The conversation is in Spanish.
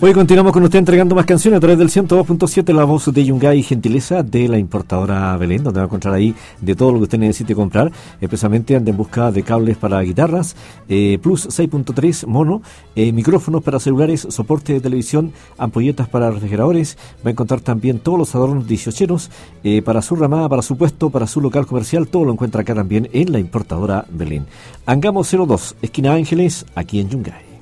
Hoy continuamos con usted entregando más canciones a través del 102.7, la voz de Yungay, gentileza de la importadora Belén, donde va a encontrar ahí de todo lo que usted necesite comprar. Especialmente ande en busca de cables para guitarras, Plus 6.3 mono, micrófonos para celulares, soporte de televisión, ampolletas para refrigeradores. Va a encontrar también todos los adornos 18eros para su ramada, para su puesto, para su local comercial. Todo lo encuentra acá también en la importadora Belén. Angamos 02, esquina Ángeles, aquí en Yungay.